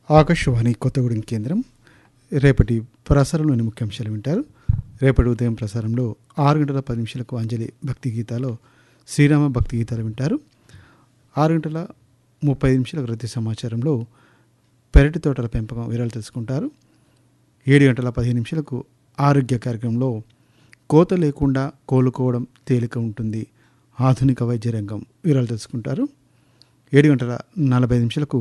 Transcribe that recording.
ఆకాశవాణి కొత్తగూడెం కేంద్రం రేపటి ప్రసారంలోని ముఖ్యాంశాలు వింటారు. రేపటి ఉదయం ప్రసారంలో 6:10 అంజలి భక్తి గీతాలో శ్రీరామ భక్తి గీతాలు వింటారు. 6:35 రైతు సమాచారంలో పెరటి తోటల పెంపకం వివరాలు తెలుసుకుంటారు. 7:15 ఆరోగ్య కార్యక్రమంలో కోత లేకుండా కోలుకోవడం తేలిక ఉంటుంది, ఆధునిక వైద్య రంగం వివరాలు తెలుసుకుంటారు. 7:45